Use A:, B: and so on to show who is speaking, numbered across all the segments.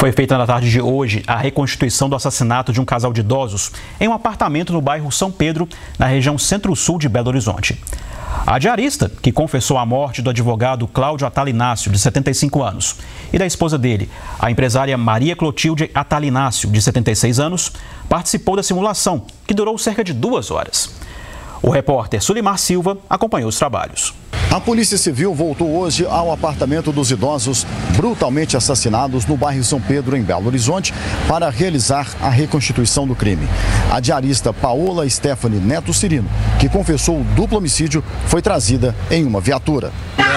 A: Foi feita na tarde de hoje a reconstituição do assassinato de um casal de idosos em um apartamento no bairro São Pedro, na região centro-sul de Belo Horizonte. A diarista, que confessou a morte do advogado Cláudio Atalinácio, de 75 anos, e da esposa dele, a empresária Maria Clotilde Atalinácio, de 76 anos, participou da simulação, que durou cerca de 2 horas. O repórter Sulimar Silva acompanhou os trabalhos.
B: A Polícia Civil voltou hoje ao apartamento dos idosos brutalmente assassinados no bairro São Pedro, em Belo Horizonte, para realizar a reconstituição do crime. A diarista Paola Stephanie Neto Cirino, que confessou o duplo homicídio, foi trazida em uma viatura.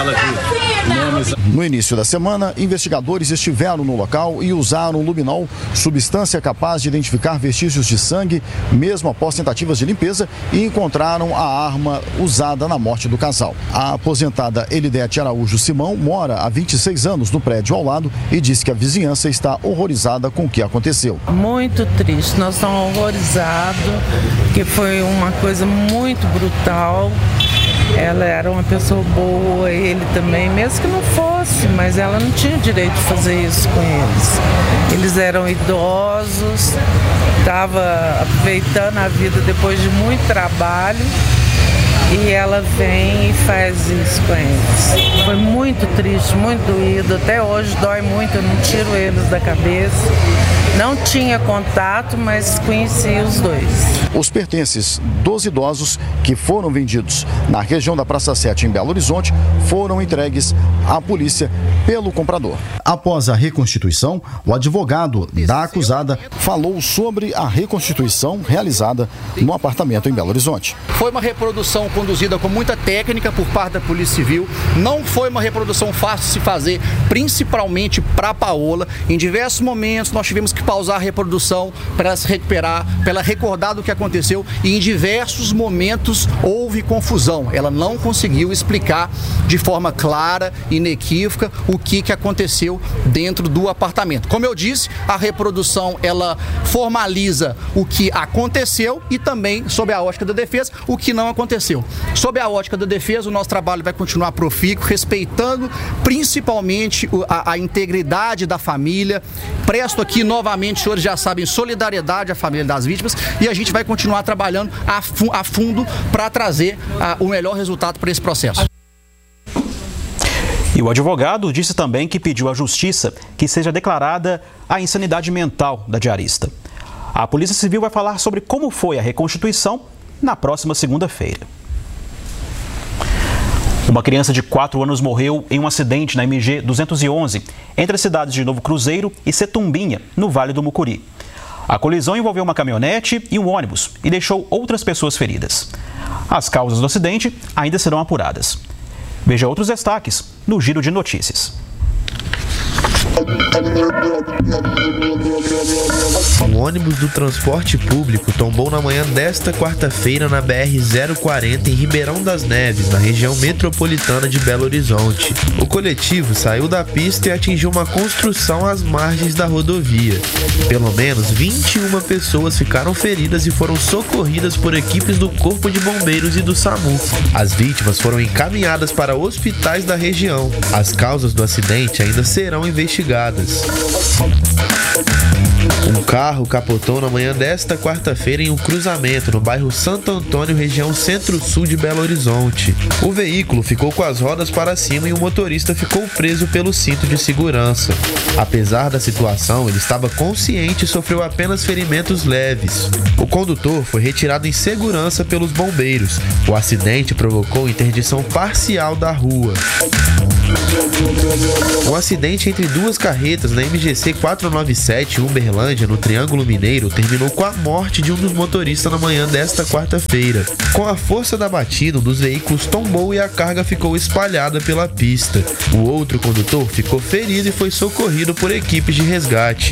B: No início da semana, investigadores estiveram no local e usaram luminol, substância capaz de identificar vestígios de sangue, mesmo após tentativas de limpeza, e encontraram a arma usada na morte do casal. A aposentada Elidete Araújo Simão mora há 26 anos no prédio ao lado e diz que a vizinhança está horrorizada com o que aconteceu.
C: Muito triste, nós estamos horrorizados, porque foi uma coisa muito brutal. Ela era uma pessoa boa, ele também, mesmo que não fosse, mas ela não tinha direito de fazer isso com eles. Eles eram idosos, estava aproveitando a vida depois de muito trabalho. E ela vem e faz isso com eles. Foi muito triste, muito doído. Até hoje dói muito, eu não tiro eles da cabeça. Não tinha contato, mas conhecia os dois.
B: Os pertences dos idosos que foram vendidos na região da Praça 7, em Belo Horizonte, foram entregues à polícia pelo comprador. Após a reconstituição, o advogado da acusada falou sobre a reconstituição realizada no apartamento em Belo Horizonte.
D: Foi uma reprodução conduzida com muita técnica por parte da Polícia Civil. Não foi uma reprodução fácil de se fazer, principalmente para a Paola. Em diversos momentos nós tivemos que pausar a reprodução para ela se recuperar, para ela recordar do que aconteceu, e em diversos momentos houve confusão. Ela não conseguiu explicar de forma clara e inequívoca o que aconteceu dentro do apartamento. Como eu disse, a reprodução ela formaliza o que aconteceu e também, sob a ótica da defesa, o que não aconteceu. Sob a ótica da defesa, o nosso trabalho vai continuar profícuo, respeitando principalmente a integridade da família. Presto aqui novamente, os senhores já sabem, solidariedade à família das vítimas, e a gente vai continuar trabalhando a fundo para trazer o melhor resultado para esse processo.
A: E o advogado disse também que pediu à justiça que seja declarada a insanidade mental da diarista. A Polícia Civil vai falar sobre como foi a reconstituição na próxima segunda-feira. Uma criança de 4 anos morreu em um acidente na MG 211, entre as cidades de Novo Cruzeiro e Setumbinha, no Vale do Mucuri. A colisão envolveu uma caminhonete e um ônibus e deixou outras pessoas feridas. As causas do acidente ainda serão apuradas. Veja outros destaques no Giro de Notícias.
E: Um ônibus do transporte público tombou na manhã desta quarta-feira na BR-040 em Ribeirão das Neves, na região metropolitana de Belo Horizonte. O coletivo saiu da pista e atingiu uma construção às margens da rodovia. Pelo menos 21 pessoas ficaram feridas e foram socorridas por equipes do Corpo de Bombeiros e do SAMU. As vítimas foram encaminhadas para hospitais da região. As causas do acidente ainda serão investigadas. Um carro capotou na manhã desta quarta-feira em um cruzamento no bairro Santo Antônio, região centro-sul de Belo Horizonte. O veículo ficou com as rodas para cima e o motorista ficou preso pelo cinto de segurança. Apesar da situação, ele estava consciente e sofreu apenas ferimentos leves. O condutor foi retirado em segurança pelos bombeiros. O acidente provocou interdição parcial da rua. Um acidente entre duas carretas na MGC 497 em Uberlândia, no Triângulo Mineiro, terminou com a morte de um dos motoristas na manhã desta quarta-feira. Com a força da batida, um dos veículos tombou e a carga ficou espalhada pela pista. O outro condutor ficou ferido e foi socorrido por equipes de resgate.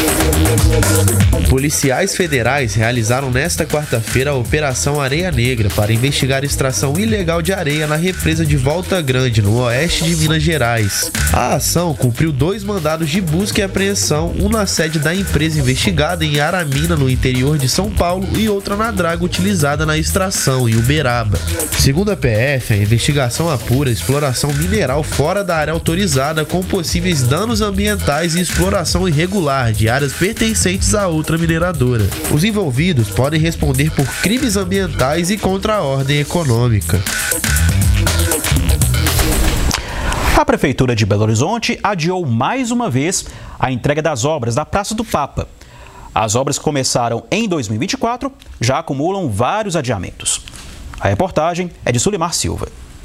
E: Policiais federais realizaram nesta quarta-feira a Operação Areia Negra para investigar extração ilegal de areia na represa de Volta Grande, no oeste de Minas Gerais. A ação cumpriu 2 mandados de busca e apreensão, um na sede da empresa empresa investigada em Aramina, no interior de São Paulo, e outra na draga utilizada na extração, em Uberaba. Segundo a PF, a investigação apura exploração mineral fora da área autorizada com possíveis danos ambientais e exploração irregular de áreas pertencentes a outra mineradora. Os envolvidos podem responder por crimes ambientais e contra a ordem econômica.
A: A Prefeitura de Belo Horizonte adiou mais uma vez a entrega das obras da Praça do Papa. As obras que começaram em 2024 já acumulam vários adiamentos. A reportagem é de Sulimar Silva.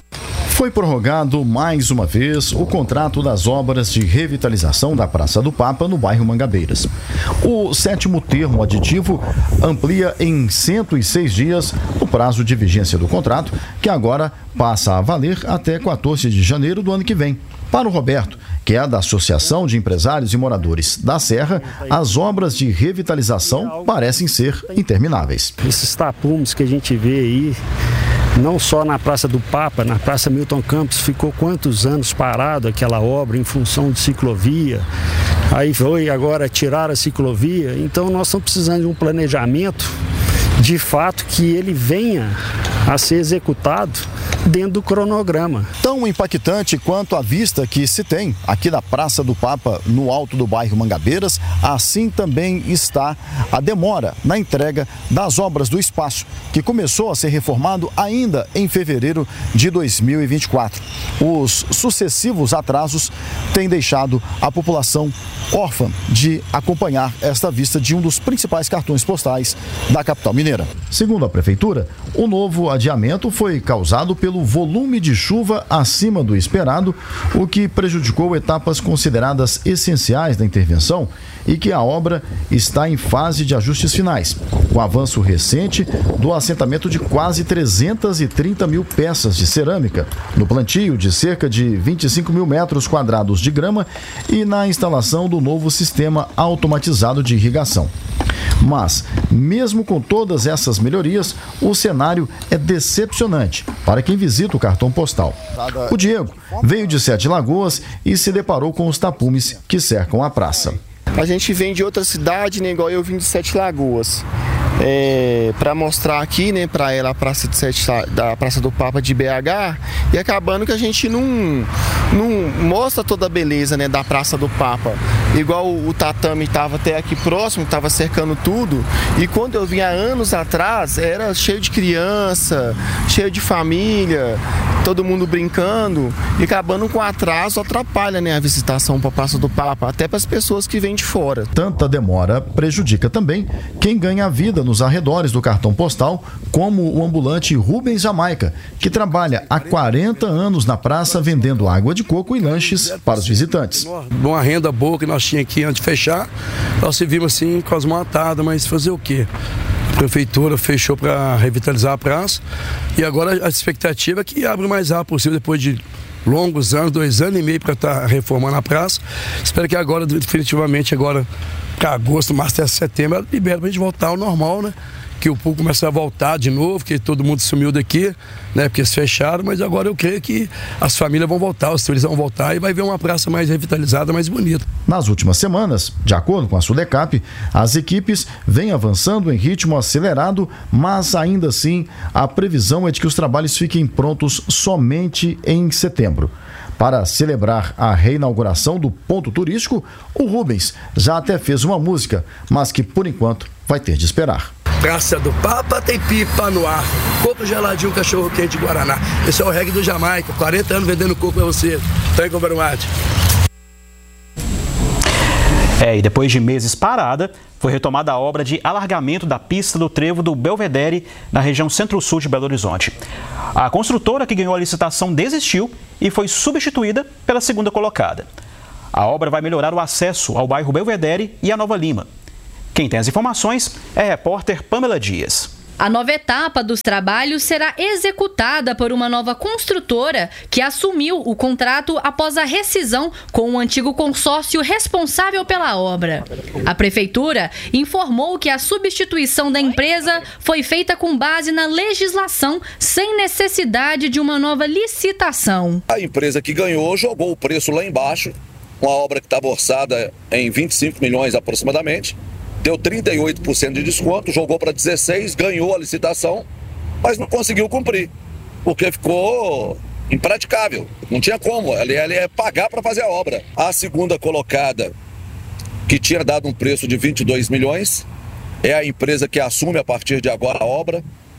B: Foi prorrogado mais uma vez o contrato das obras de revitalização da Praça do Papa no bairro Mangabeiras. O 7º termo aditivo amplia em 106 dias o prazo de vigência do contrato, que agora passa a valer até 14 de janeiro do ano que vem. Para o Roberto, que é da Associação de Empresários e Moradores da Serra, as obras de revitalização parecem ser intermináveis.
F: Esses tapumes que a gente vê aí, não só na Praça do Papa, na Praça Milton Campos, ficou quantos anos parado aquela obra em função de ciclovia. Aí foi agora tirar a ciclovia. Então nós estamos precisando de um planejamento, de fato, que ele venha a ser executado dentro do cronograma.
B: Tão impactante quanto a vista que se tem aqui da Praça do Papa, no alto do bairro Mangabeiras, assim também está a demora na entrega das obras do espaço, que começou a ser reformado ainda em fevereiro de 2024. Os sucessivos atrasos têm deixado a população órfã de acompanhar esta vista de um dos principais cartões postais da capital mineira. Segundo a Prefeitura, o novo adiamento foi causado pelo volume de chuva acima do esperado, o que prejudicou etapas consideradas essenciais da intervenção e que a obra está em fase de ajustes finais, com o avanço recente do assentamento de quase 330 mil peças de cerâmica, no plantio de cerca de 25 mil metros quadrados de grama e na instalação do novo sistema automatizado de irrigação. Mas, mesmo com todas essas melhorias, o cenário é decepcionante para quem visita o cartão postal. O Diego veio de Sete Lagoas e se deparou com os tapumes que cercam a praça.
G: A gente vem de outra cidade, né, igual eu vim de Sete Lagoas. Para mostrar aqui, né, para ela a praça da Praça do Papa de BH, e acabando que a gente não mostra toda a beleza, né, da Praça do Papa. Igual o tatame estava até aqui próximo, estava cercando tudo, e quando eu vim há anos atrás, era cheio de criança, cheio de família, todo mundo brincando, e acabando com atraso atrapalha, né, a visitação para a Praça do Papa, até para as pessoas que vêm de fora.
B: Tanta demora prejudica também quem ganha a vida nos arredores do cartão postal, como o ambulante Rubens Jamaica, que trabalha há 40 anos na praça vendendo água de coco e lanches para os visitantes.
H: Uma renda boa que nós tínhamos aqui antes de fechar, nós se vimos assim com as mãos atadas, mas fazer o quê? A prefeitura fechou para revitalizar a praça e agora a expectativa é que abra o mais rápido possível, depois de longos anos, 2 anos e meio para estar reformando a praça. Espero que agora, definitivamente, agora para agosto, março até setembro, libera para a gente voltar ao normal, né? Que o público começa a voltar de novo, que todo mundo sumiu daqui, né? Porque eles fecharam, mas agora eu creio que as famílias vão voltar, os turistas vão voltar e vai ver uma praça mais revitalizada, mais bonita.
B: Nas últimas semanas, de acordo com a Sudecap, as equipes vêm avançando em ritmo acelerado, mas ainda assim a previsão é de que os trabalhos fiquem prontos somente em setembro. Para celebrar a reinauguração do ponto turístico, o Rubens já até fez uma música, mas que por enquanto vai ter de esperar.
H: Praça do Papa tem pipa no ar, coco geladinho, cachorro quente de Guaraná. Esse é o reggae do Jamaica, 40 anos vendendo coco pra você. Tá aí com o Barumate.
A: E depois de meses parada, foi retomada a obra de alargamento da pista do trevo do Belvedere, na região centro-sul de Belo Horizonte. A construtora que ganhou a licitação desistiu e foi substituída pela segunda colocada. A obra vai melhorar o acesso ao bairro Belvedere e à Nova Lima. Quem tem as informações é a repórter Pamela Dias.
I: A nova etapa dos trabalhos será executada por uma nova construtora que assumiu o contrato após a rescisão com o antigo consórcio responsável pela obra. A prefeitura informou que a substituição da empresa foi feita com base na legislação, sem necessidade de uma nova licitação.
J: A empresa que ganhou jogou o preço lá embaixo, uma obra que estava orçada em 25 milhões aproximadamente, deu 38% de desconto, jogou para 16%, ganhou a licitação, mas não conseguiu cumprir, porque ficou impraticável, não tinha como, ele ia pagar para fazer a obra. A segunda colocada, que tinha dado um preço de 22 milhões, é a empresa que assume a partir de agora a obra.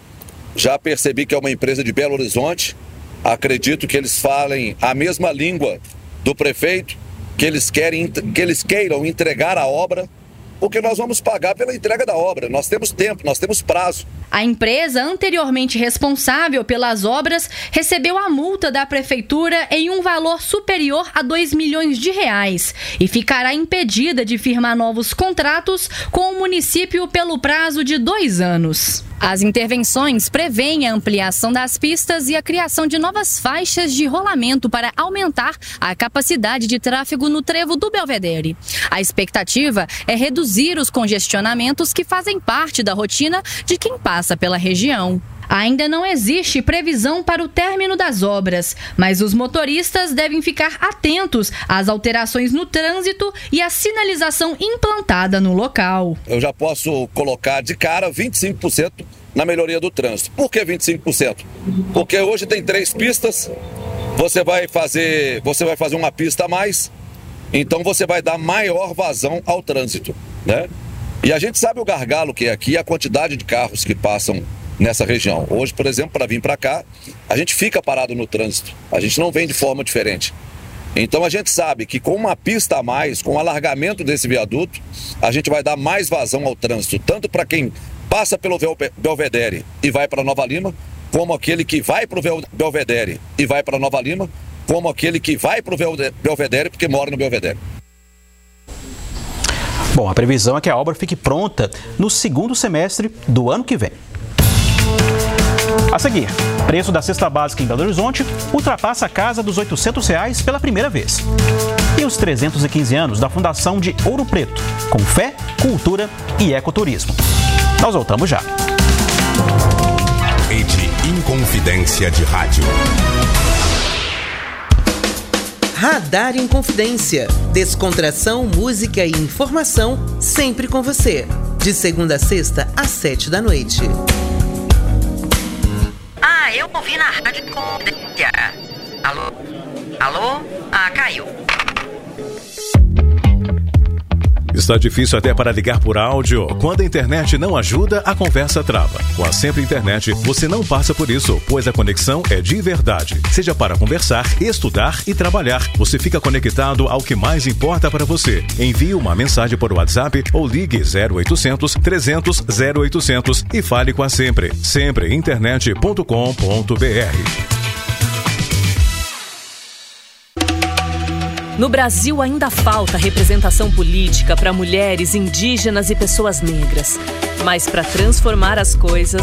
J: Já percebi que é uma empresa de Belo Horizonte, acredito que eles falem a mesma língua do prefeito, que eles queiram entregar a obra, porque nós vamos pagar pela entrega da obra, nós temos tempo, nós temos prazo.
I: A empresa anteriormente responsável pelas obras recebeu a multa da prefeitura em um valor superior a 2 milhões de reais e ficará impedida de firmar novos contratos com o município pelo prazo de 2 anos. As intervenções prevêem a ampliação das pistas e a criação de novas faixas de rolamento para aumentar a capacidade de tráfego no trevo do Belvedere. A expectativa é reduzir os congestionamentos que fazem parte da rotina de quem passa pela região. Ainda não existe previsão para o término das obras, mas os motoristas devem ficar atentos às alterações no trânsito e à sinalização implantada no local.
J: Eu já posso colocar de cara 25% na melhoria do trânsito. Por que 25%? Porque hoje tem 3 pistas, você vai fazer uma pista a mais, então você vai dar maior vazão ao trânsito, né? E a gente sabe o gargalo que é aqui, a quantidade de carros que passam nessa região. Hoje, por exemplo, para vir para cá, a gente fica parado no trânsito. A gente não vem de forma diferente. Então a gente sabe que com uma pista a mais, com o alargamento desse viaduto, a gente vai dar mais vazão ao trânsito, tanto para quem passa pelo Belvedere e vai para Nova Lima, como aquele que vai para o Belvedere e vai para Nova Lima, como aquele que vai para o Belvedere porque mora no Belvedere.
A: Bom, a previsão é que a obra fique pronta no segundo semestre do ano que vem. A seguir, preço da cesta básica em Belo Horizonte ultrapassa a casa dos R$ 800 pela primeira vez. E os 315 anos da Fundação de Ouro Preto, com fé, cultura e ecoturismo. Nós voltamos já.
K: Rede Inconfidência de Rádio.
L: Radar Inconfidência. Descontração, música e informação sempre com você. De segunda a sexta, às 7h.
M: Eu ouvi na Rádio Inconfidência. Alô? Alô? Caiu.
N: Está difícil até para ligar por áudio? Quando a internet não ajuda, a conversa trava. Com a Sempre Internet, você não passa por isso, pois a conexão é de verdade. Seja para conversar, estudar e trabalhar, você fica conectado ao que mais importa para você. Envie uma mensagem por WhatsApp ou ligue 0800 300 0800 e fale com a Sempre. Sempreinternet.com.br.
O: No Brasil ainda falta representação política para mulheres, indígenas e pessoas negras. Mas para transformar as coisas,